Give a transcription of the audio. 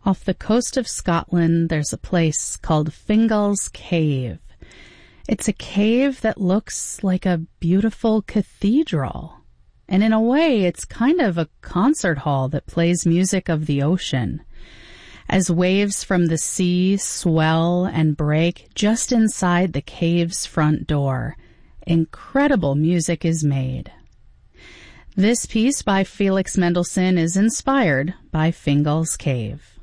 Off the coast of Scotland, there's a place called Fingal's Cave. It's a cave that looks like a beautiful cathedral. And in a way, it's kind of a concert hall that plays music of the ocean. As waves from the sea swell and break just inside the cave's front door, incredible music is made. This piece by Felix Mendelssohn is inspired by Fingal's Cave.